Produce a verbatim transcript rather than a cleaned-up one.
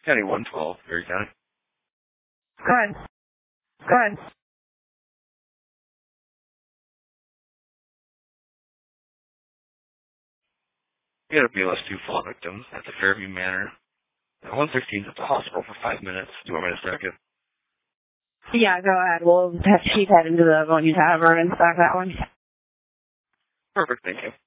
County one twelve, Perry County. Go ahead. Go ahead. We had a B L S two fall victim at the Fairview Manor. one sixteen at the hospital for five minutes. Do you want me to stack it? Yeah, go ahead. We'll have Chief head into the Vonnie Tavern and stack that one. Perfect, thank you.